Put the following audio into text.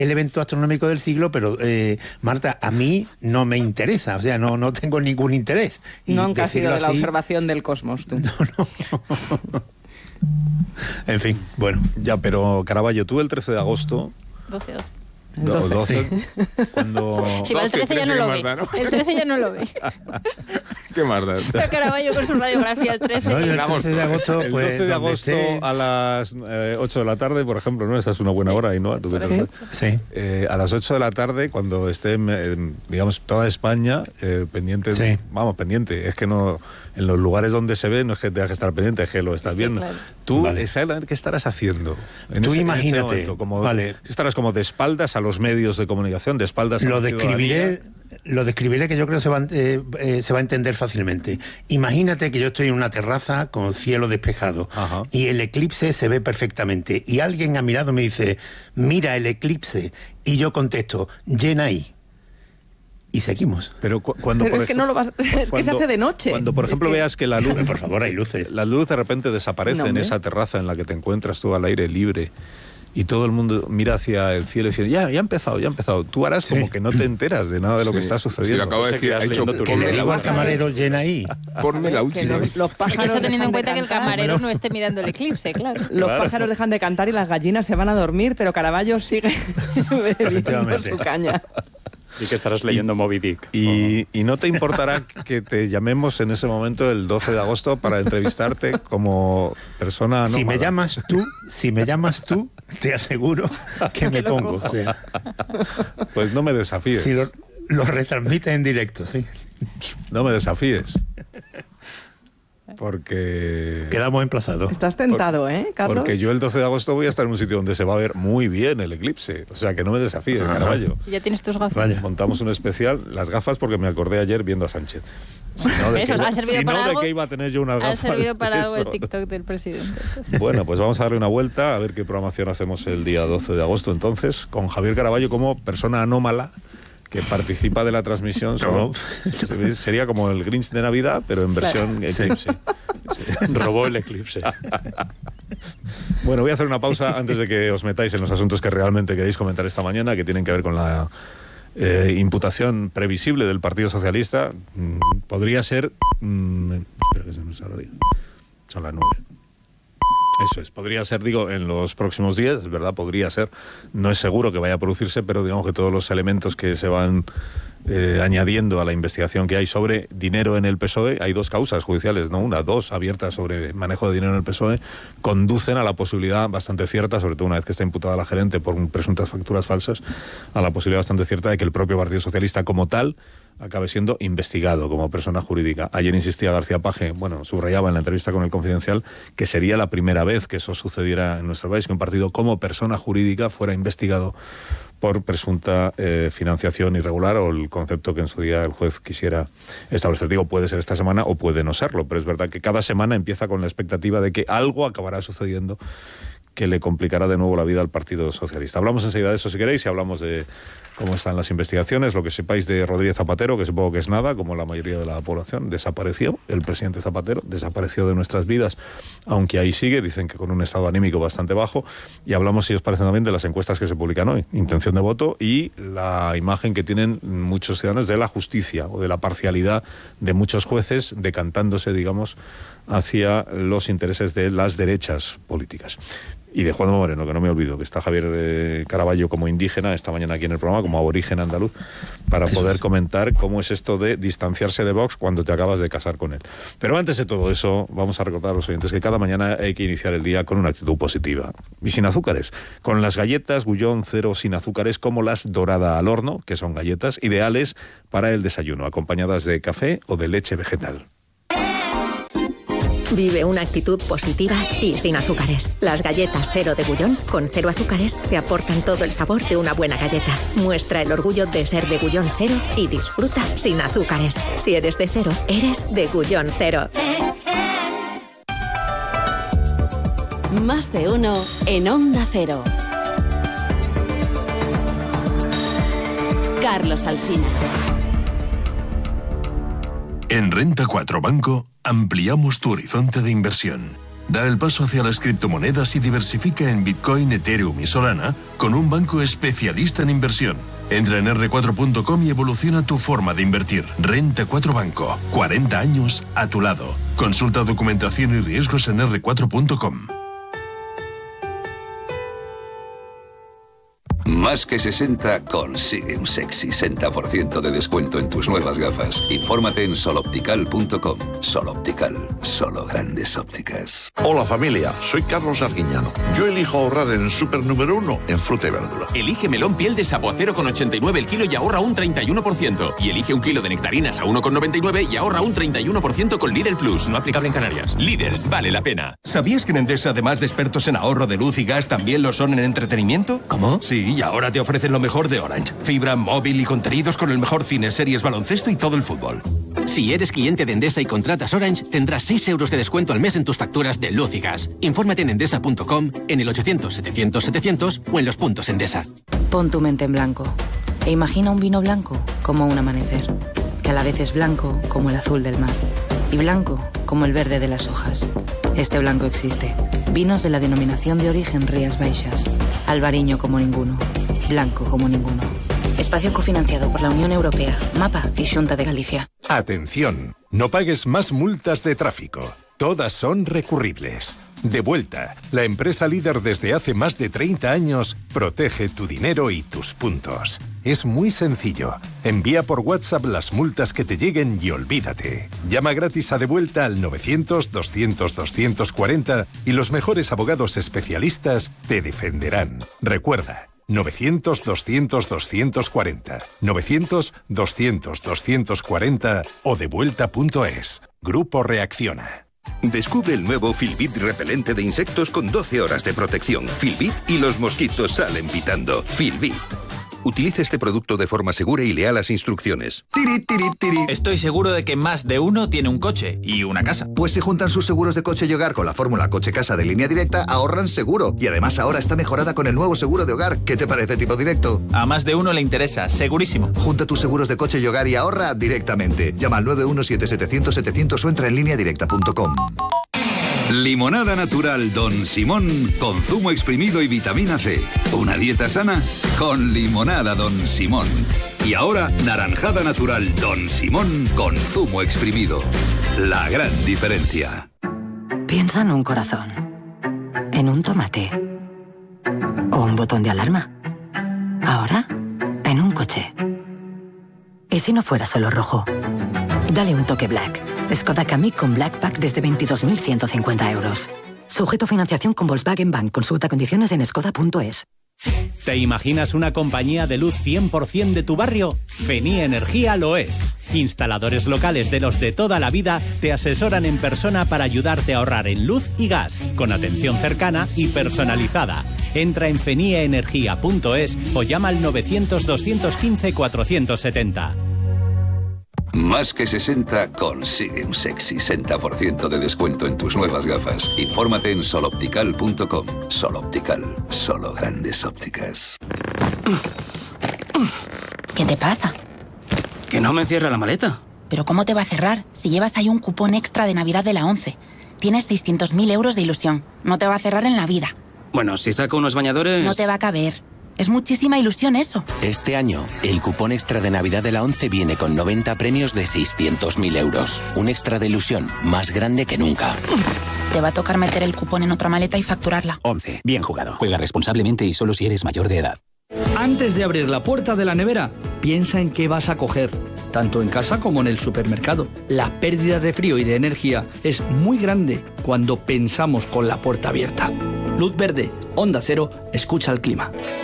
el evento astronómico del siglo, pero Marta, a mí no me interesa, o sea, no tengo ningún interés. Y nunca has sido de la observación del cosmos, tú. No. En fin, bueno. Ya, pero Caravaggio, tú el 13 de agosto... 12. 12. Sí. Cuando... Sí, el 13 ya no lo ve. El 13 ya no lo ve. ¿Qué más da? Está Caravaggio con su radiografía el 13. No, el 13 de agosto, el pues, 12 de agosto a las 8 de la tarde, por ejemplo, ¿no? Esa es una buena hora, ¿no? ¿Tú qué sí. A las 8 de la tarde, cuando esté, digamos, toda España pendiente, sí. Vamos, pendiente, es que no, en los lugares donde se ve no es que tengas que estar pendiente, es que lo estás viendo. Claro. Tú, vale. ¿qué estarás haciendo? Tú imagínate, en ese momento, como, vale. Estarás como de espaldas a los medios de comunicación, de espaldas a la ciudadanía. Lo describiré, que yo creo que se va a entender fácilmente. Imagínate que yo estoy en una terraza con cielo despejado. Ajá. Y el eclipse se ve perfectamente. Y alguien a mi lado me dice, mira el eclipse. Y yo contesto, llena ahí. Y seguimos. Pero cuando es que no lo vas, es que se hace de noche. Cuando, por ejemplo, veas que la luz... Por favor, hay luces. La luz de repente desaparece en esa terraza en la que te encuentras tú al aire libre. Y todo el mundo mira hacia el cielo y dice, ya ha empezado. Tú harás como que no te enteras de nada de lo que está sucediendo. Sí, lo acabo de decir, ha hecho que le digo al camarero, llena ahí. Ponme la última. Los pájaros eso teniendo en cuenta que el camarero no esté mirando el eclipse, claro. Los pájaros dejan de cantar y las gallinas se van a dormir, pero Caravaggio sigue bebiendo su caña. Y que estarás leyendo Moby Dick. Y no te importará que te llamemos en ese momento, el 12 de agosto, para entrevistarte como persona anómala. Si me llamas tú, te aseguro que me pongo. O sea, pues no me desafíes. Si lo retransmites en directo, sí. No me desafíes. Porque... Quedamos emplazados. Estás tentado, Carlos? Porque yo el 12 de agosto voy a estar en un sitio donde se va a ver muy bien el eclipse. O sea, que no me desafíes, Caravaggio. Y ya tienes tus gafas. Vaya. Montamos un especial, las gafas, porque me acordé ayer viendo a Sánchez. De que iba a tener yo unas gafas. Ha servido para algo el TikTok del presidente. Bueno, pues vamos a darle una vuelta, a ver qué programación hacemos el día 12 de agosto entonces, con Javier Caravaggio como persona anómala que participa de la transmisión. Sería como el Grinch de Navidad, pero en versión eclipse. Sí. Robó el eclipse. Bueno, voy a hacer una pausa antes de que os metáis en los asuntos que realmente queréis comentar esta mañana, que tienen que ver con la imputación previsible del Partido Socialista. Podría ser... espero que se nos haga bien. Son las 9. Eso es, podría ser, digo, en los próximos días, es verdad, podría ser, no es seguro que vaya a producirse, pero digamos que todos los elementos que se van añadiendo a la investigación que hay sobre dinero en el PSOE, hay dos causas judiciales, no una, dos abiertas sobre manejo de dinero en el PSOE, conducen a la posibilidad bastante cierta, sobre todo una vez que está imputada la gerente por presuntas facturas falsas, a la posibilidad bastante cierta de que el propio Partido Socialista como tal acabe siendo investigado como persona jurídica. Ayer insistía García Page, subrayaba en la entrevista con El Confidencial que sería la primera vez que eso sucediera en nuestro país, que un partido como persona jurídica fuera investigado por presunta financiación irregular, o el concepto que en su día el juez quisiera establecer. Digo, puede ser esta semana o puede no serlo, pero es verdad que cada semana empieza con la expectativa de que algo acabará sucediendo que le complicará de nuevo la vida al Partido Socialista. Hablamos enseguida de eso si queréis, y hablamos de cómo están las investigaciones, lo que sepáis de Rodríguez Zapatero, que supongo que es nada, como la mayoría de la población. Desapareció el presidente Zapatero, desapareció de nuestras vidas, aunque ahí sigue, dicen que con un estado anímico bastante bajo. Y hablamos, si os parece, también de las encuestas que se publican hoy, intención de voto y la imagen que tienen muchos ciudadanos de la justicia o de la parcialidad de muchos jueces decantándose, digamos, hacia los intereses de las derechas políticas. Y de Juan Moreno, que no me olvido, que está Javier Caravaggio como indígena esta mañana aquí en el programa, como aborigen andaluz, para poder comentar cómo es esto de distanciarse de Vox cuando te acabas de casar con él. Pero antes de todo eso, vamos a recordar a los oyentes que cada mañana hay que iniciar el día con una actitud positiva. Y sin azúcares, con las galletas Gullón Cero sin azúcares, como las Dorada al horno, que son galletas ideales para el desayuno, acompañadas de café o de leche vegetal. Vive una actitud positiva y sin azúcares. Las galletas Cero de Gullón, con 0 azúcares, te aportan todo el sabor de una buena galleta. Muestra el orgullo de ser de Gullón Cero y disfruta sin azúcares. Si eres de Cero, eres de Gullón Cero. Más de uno en Onda Cero. Carlos Alsina. En Renta 4 Banco ampliamos tu horizonte de inversión. Da el paso hacia las criptomonedas y diversifica en Bitcoin, Ethereum y Solana con un banco especialista en inversión. Entra en r4.com y evoluciona tu forma de invertir. Renta 4 Banco. 40 años a tu lado. Consulta documentación y riesgos en r4.com. Más que 60 consigue un sexy 60% de descuento en tus nuevas gafas. Infórmate en soloptical.com. Soloptical, solo grandes ópticas. Hola familia, soy Carlos Arguiñano. Yo elijo ahorrar en el súper número 1 en fruta y verdura. Elige melón piel de sapo a 0,89 el kilo y ahorra un 31%. Y elige un kilo de nectarinas a 1,99 y ahorra un 31% con Lidl Plus. No aplicable en Canarias. Lidl, vale la pena. ¿Sabías que en Endesa, además de expertos en ahorro de luz y gas, también lo son en entretenimiento? ¿Cómo? Sí, y ahora te ofrecen lo mejor de Orange. Fibra, móvil y contenidos con el mejor cine, series, baloncesto y todo el fútbol. Si eres cliente de Endesa y contratas Orange, tendrás 6 euros de descuento al mes en tus facturas de luz y gas. Infórmate en endesa.com, en el 800-700-700 o en los puntos Endesa. Pon tu mente en blanco e imagina un vino blanco como un amanecer, que a la vez es blanco como el azul del mar y blanco como el verde de las hojas. Este blanco existe. Vinos de la denominación de origen Rías Baixas. Albariño como ninguno. Blanco como ninguno. Espacio cofinanciado por la Unión Europea, MAPA y Xunta de Galicia. Atención, no pagues más multas de tráfico. Todas son recurribles. Devuelta, la empresa líder desde hace más de 30 años, protege tu dinero y tus puntos. Es muy sencillo. Envía por WhatsApp las multas que te lleguen y olvídate. Llama gratis a Devuelta al 900-200-240 y los mejores abogados especialistas te defenderán. Recuerda, 900-200-240, 900-200-240 o devuelta.es. Grupo Reacciona. Descubre el nuevo Filbit repelente de insectos con 12 horas de protección. Filbit y los mosquitos salen pitando. Filbit. Utilice este producto de forma segura y lea las instrucciones. Tiri, tiri, tiri. Estoy seguro de que más de uno tiene un coche y una casa. Pues si juntan sus seguros de coche y hogar con la fórmula coche-casa de Línea Directa, ahorran seguro. Y además ahora está mejorada con el nuevo seguro de hogar. ¿Qué te parece, tipo directo? A más de uno le interesa, segurísimo. Junta tus seguros de coche y hogar y ahorra directamente. Llama al 917-700-700 o entra en lineadirecta.com. Limonada natural Don Simón con zumo exprimido y vitamina C. Una dieta sana con limonada Don Simón. Y ahora naranjada natural Don Simón con zumo exprimido. La gran diferencia. Piensa en un corazón, en un tomate o un botón de alarma. Ahora, en un coche. ¿Y si no fuera solo rojo? Dale un toque black. Skoda Kamiq con Black Pack desde 22.150 euros. Sujeto a financiación con Volkswagen Bank. Consulta condiciones en skoda.es. ¿Te imaginas una compañía de luz 100% de tu barrio? Feni Energía lo es. Instaladores locales de los de toda la vida te asesoran en persona para ayudarte a ahorrar en luz y gas, con atención cercana y personalizada. Entra en fenieenergia.es o llama al 900-215-470. Más que 60 consigue un sexy 60% de descuento en tus nuevas gafas. Infórmate en soloptical.com. Soloptical, solo grandes ópticas. ¿Qué te pasa? Que no me cierra la maleta. ¿Pero cómo te va a cerrar si llevas ahí un cupón extra de Navidad de la 11? Tienes 600.000 euros de ilusión. No te va a cerrar en la vida. Bueno, si saco unos bañadores... No te va a caber. Es muchísima ilusión eso. Este año, el cupón extra de Navidad de la 11 viene con 90 premios de 600.000 euros. Un extra de ilusión más grande que nunca. Te va a tocar meter el cupón en otra maleta y facturarla. 11. Bien jugado. Juega responsablemente y solo si eres mayor de edad. Antes de abrir la puerta de la nevera, piensa en qué vas a coger, tanto en casa como en el supermercado. La pérdida de frío y de energía es muy grande cuando pensamos con la puerta abierta. Luz verde, Onda Cero, escucha el clima.